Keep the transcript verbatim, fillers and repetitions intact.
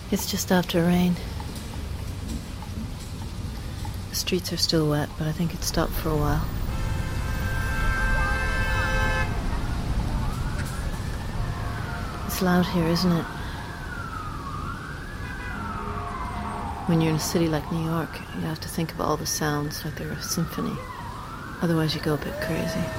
It's just after rain. The streets are still wet, but I think it stopped for a while. It's loud here, isn't it? When you're in a city like New York, you have to think of all the sounds like they're a symphony. Otherwise you go a bit crazy.